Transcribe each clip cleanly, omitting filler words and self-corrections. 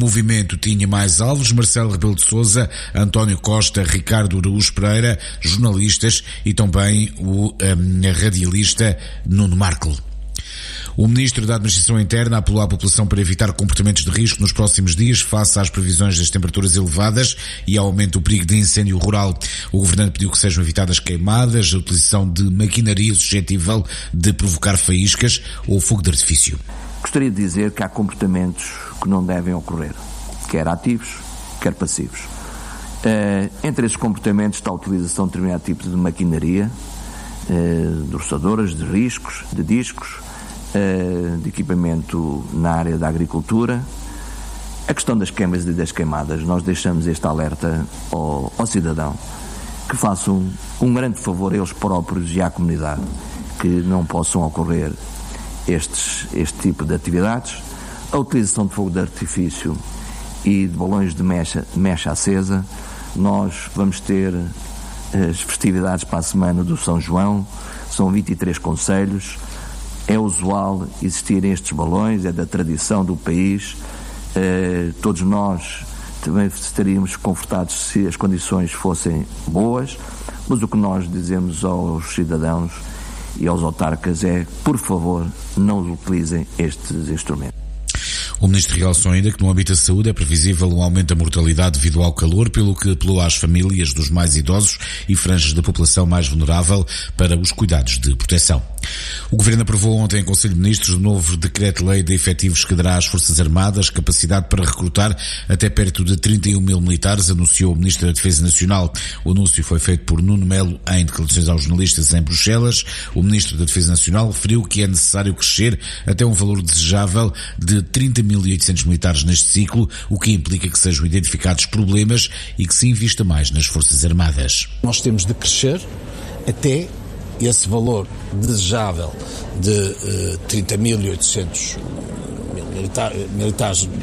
movimento tinha mais alvos: Marcelo Rebelo de Sousa, António Costa, Ricardo Araújo Pereira, jornalistas, e também o radialista Nuno Markle. O Ministro da Administração Interna apelou à população para evitar comportamentos de risco nos próximos dias face às previsões das temperaturas elevadas e ao aumento do perigo de incêndio rural. O Governante pediu que sejam evitadas queimadas, a utilização de maquinaria suscetível de provocar faíscas ou fogo de artifício. Gostaria de dizer que há comportamentos que não devem ocorrer, quer ativos, quer passivos. Entre esses comportamentos está a utilização de determinado tipo de maquinaria, de roçadoras, de riscos, de discos, de equipamento na área da agricultura. A questão das queimas e das queimadas, nós deixamos este alerta ao cidadão, que façam um grande favor a eles próprios e à comunidade, que não possam ocorrer este tipo de atividades. A utilização de fogo de artifício e de balões de mecha acesa. Nós vamos ter as festividades para a semana do São João, são 23 concelhos. É usual existirem estes balões, é da tradição do país. Todos nós também estaríamos confortados se as condições fossem boas, mas o que nós dizemos aos cidadãos e aos autarcas é, por favor, não utilizem estes instrumentos. O Ministro realçou ainda que no âmbito da saúde é previsível um aumento da mortalidade devido ao calor, pelo que apelou às famílias dos mais idosos e franjas da população mais vulnerável para os cuidados de proteção. O Governo aprovou ontem em Conselho de Ministros o novo decreto-lei de efetivos que dará às Forças Armadas capacidade para recrutar até perto de 31 mil militares, anunciou o Ministro da Defesa Nacional. O anúncio foi feito por Nuno Melo em declarações aos jornalistas em Bruxelas. O Ministro da Defesa Nacional referiu que é necessário crescer até um valor desejável de 30.800 militares neste ciclo, o que implica que sejam identificados problemas e que se invista mais nas Forças Armadas. Nós temos de crescer até esse valor desejável de 30.800 militares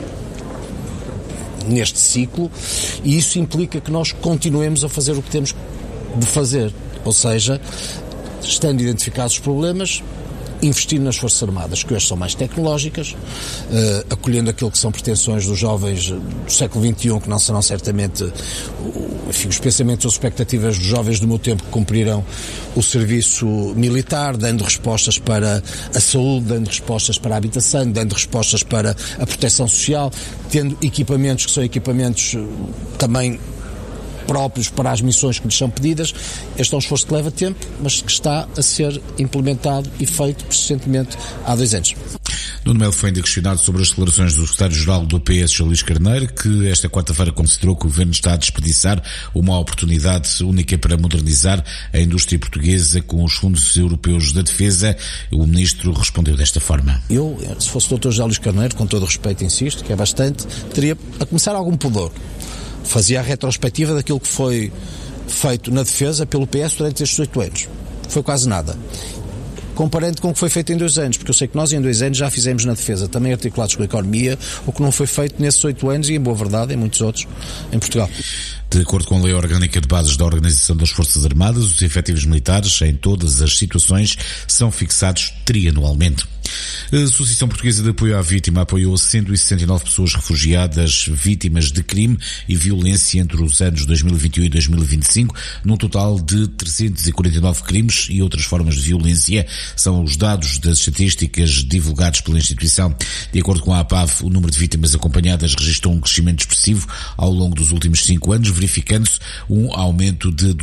neste ciclo, e isso implica que nós continuemos a fazer o que temos de fazer, ou seja, estando identificados os problemas, investir nas Forças Armadas, que hoje são mais tecnológicas, acolhendo aquilo que são pretensões dos jovens do século XXI, que não serão certamente os pensamentos ou as expectativas dos jovens do meu tempo, que cumprirão o serviço militar, dando respostas para a saúde, dando respostas para a habitação, dando respostas para a proteção social, tendo equipamentos que são equipamentos também próprios para as missões que lhes são pedidas. Este é um esforço que leva tempo, mas que está a ser implementado e feito persistentemente há 2 anos. Nuno Melo foi ainda questionado sobre as declarações do secretário-geral do PS, João Luís Carneiro, que esta quarta-feira considerou que o Governo está a desperdiçar uma oportunidade única para modernizar a indústria portuguesa com os fundos europeus da defesa. O Ministro respondeu desta forma. Eu, se fosse o Dr. João Luís Carneiro, com todo o respeito, insisto, que é bastante, teria a começar algum pudor. Fazia a retrospectiva daquilo que foi feito na defesa pelo PS durante estes 8 anos. Foi quase nada. Comparando com o que foi feito em 2 anos, porque eu sei que nós em 2 anos já fizemos na defesa, também articulados com a economia, o que não foi feito nesses 8 anos e, em boa verdade, em muitos outros, em Portugal. De acordo com a Lei Orgânica de Bases da Organização das Forças Armadas, os efetivos militares, em todas as situações, são fixados trianualmente. A Associação Portuguesa de Apoio à Vítima apoiou 169 pessoas refugiadas vítimas de crime e violência entre os anos 2021 e 2025, num total de 349 crimes e outras formas de violência. São os dados das estatísticas divulgados pela instituição. De acordo com a APAV, o número de vítimas acompanhadas registrou um crescimento expressivo ao longo dos últimos 5 anos, verificando-se um aumento de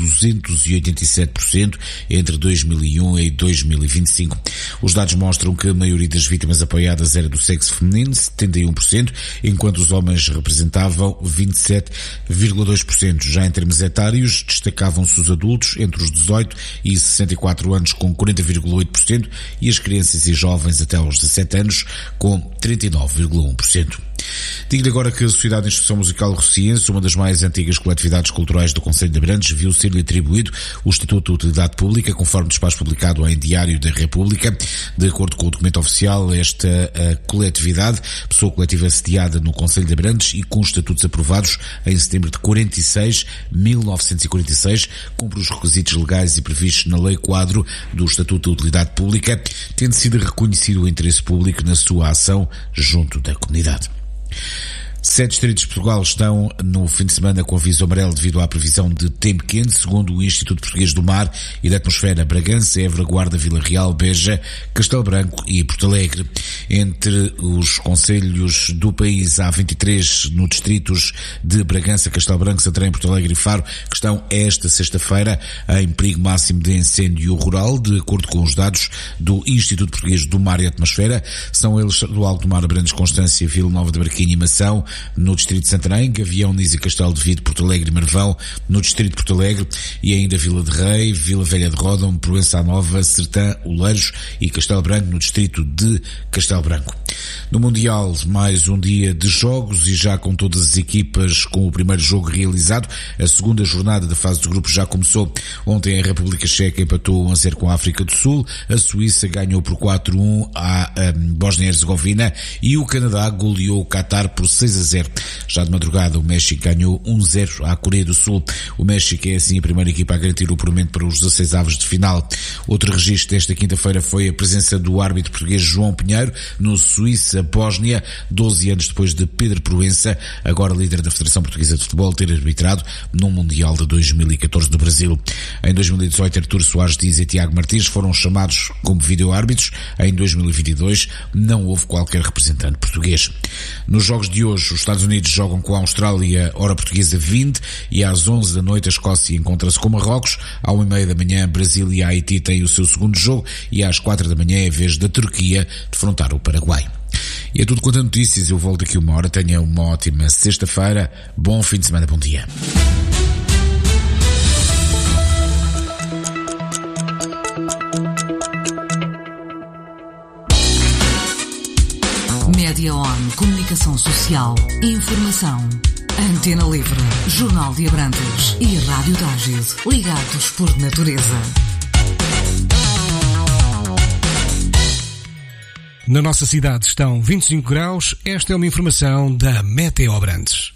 287% entre 2001 e 2025. Os dados mostram que a maioria das vítimas apoiadas era do sexo feminino, 71%, enquanto os homens representavam 27,2%. Já em termos etários, destacavam-se os adultos entre os 18 e 64 anos com 40,8% e as crianças e jovens até aos 17 anos com 39,1%. Digo-lhe agora que a Sociedade de Instrução Musical Rociense, uma das mais antigas coletividades culturais do Concelho de Abrantes, viu ser-lhe atribuído o Estatuto de Utilidade Pública, conforme dispôs publicado em Diário da República. De acordo com o documento oficial, esta coletividade, pessoa coletiva sediada no Concelho de Abrantes e com estatutos aprovados em setembro de 1946, cumpre os requisitos legais e previstos na Lei Quadro do Estatuto de Utilidade Pública, tendo sido reconhecido o interesse público na sua ação junto da comunidade. 7 distritos de Portugal estão no fim de semana com aviso amarelo devido à previsão de tempo quente, segundo o Instituto Português do Mar e da Atmosfera. Bragança, Évora, Guarda, Vila Real, Beja, Castelo Branco e Porto Alegre. Entre os concelhos do país, há 23 no distritos de Bragança, Castelo Branco, Santarém, Porto Alegre e Faro, que estão esta sexta-feira em perigo máximo de incêndio rural, de acordo com os dados do Instituto Português do Mar e Atmosfera. São eles do Alto do Mar, Abrantes, Constância, Vila Nova de Barquinha e Mação, no distrito de Santarém, Gavião, Nis e Castelo de Vide, Porto Alegre e Marvão, no distrito de Porto Alegre, e ainda Vila de Rei, Vila Velha de Ródão, Proença Nova, Sertã, Oleiros e Castelo Branco, no distrito de Castelo Branco. No Mundial, mais um dia de jogos e já com todas as equipas com o primeiro jogo realizado. A segunda jornada da fase de grupos já começou. Ontem a República Checa empatou 1-0 com a África do Sul, a Suíça ganhou por 4-1 à Bósnia-Herzegovina e o Canadá goleou o Qatar por 6-0. Já de madrugada o México ganhou 1-0 à Coreia do Sul. O México é assim a primeira equipa a garantir o apuramento para os 16 avos de final. Outro registro desta quinta-feira foi a presença do árbitro português João Pinheiro no Suíça-Bósnia, 12 anos depois de Pedro Proença, agora líder da Federação Portuguesa de Futebol, ter arbitrado no Mundial de 2014 no Brasil. Em 2018, Artur Soares Dias e Tiago Martins foram chamados como vídeo-árbitros. Em 2022, não houve qualquer representante português. Nos jogos de hoje, os Estados Unidos jogam com a Austrália, hora portuguesa 20, e às 11 da noite a Escócia encontra-se com Marrocos. À 1h30 da manhã, Brasil e Haiti têm o seu segundo jogo, e às 4 da manhã é a vez da Turquia defrontar o Paraguai. E é tudo quanto a notícias. Eu volto daqui uma hora. Tenha uma ótima sexta-feira. Bom fim de semana. Bom dia. Média On, comunicação social, informação. Antena Livre, Jornal de Abrantes e Rádio Tágil, ligados por natureza. Na nossa cidade estão 25 graus. Esta é uma informação da Meteo Abrantes.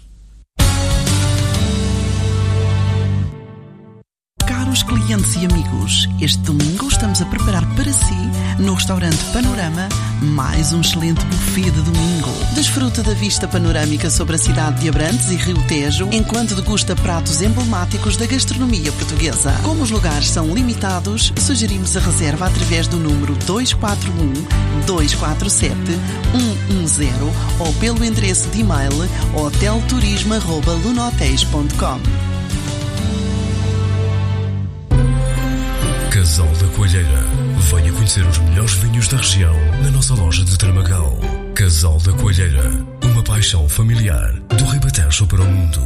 Caros clientes e amigos, este domingo estamos a preparar para si, no restaurante Panorama, mais um excelente buffet de domingo. Desfruta da vista panorâmica sobre a cidade de Abrantes e Rio Tejo, enquanto degusta pratos emblemáticos da gastronomia portuguesa. Como os lugares são limitados, sugerimos a reserva através do número 241-247-110 ou pelo endereço de e-mail hotelturismo@lunotéis.com. Casal da Coelheira. Venha conhecer os melhores vinhos da região na nossa loja de Tramagal. Casal da Coelheira. Uma paixão familiar do Ribatejo para o mundo.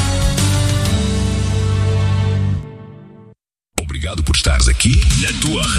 Obrigado por estares aqui na tua